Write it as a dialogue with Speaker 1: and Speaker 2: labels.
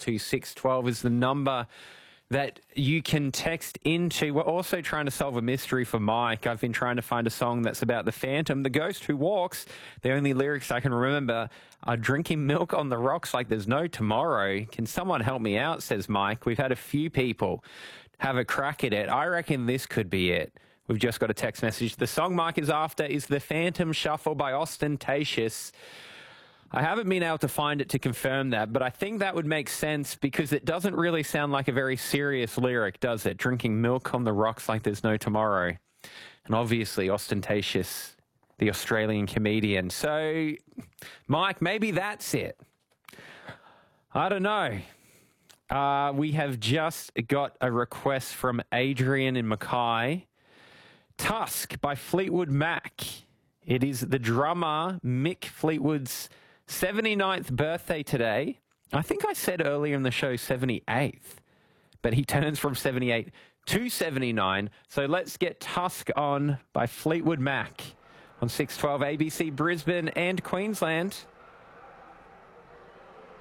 Speaker 1: to 612 is the number that you can text into. We're also trying to solve a mystery for Mike. I've been trying to find a song that's about the Phantom, the ghost who walks. The only lyrics I can remember are drinking milk on the rocks like there's no tomorrow. Can someone help me out, says Mike. We've had a few people have a crack at it. I reckon this could be it. We've just got a text message. The song Mike is after is The Phantom Shuffle by Ostentatious. I haven't been able to find it to confirm that, but I think that would make sense because it doesn't really sound like a very serious lyric, does it? Drinking milk on the rocks like there's no tomorrow. And obviously, Ostentatious, the Australian comedian. So, Mike, maybe that's it. I don't know. We have just got a request from Adrian in Mackay. Tusk by Fleetwood Mac. It is the drummer Mick Fleetwood's 79th birthday today. I think I said earlier in the show 78th, but he turns from 78 to 79. So let's get Tusk on by Fleetwood Mac on 612 ABC Brisbane and Queensland.